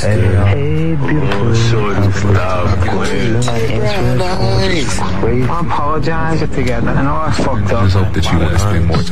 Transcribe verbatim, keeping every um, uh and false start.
girl. Hey, beautiful. Shorty, stop playing. I apologize together. I know I fucked I up. just hope that you want to spend more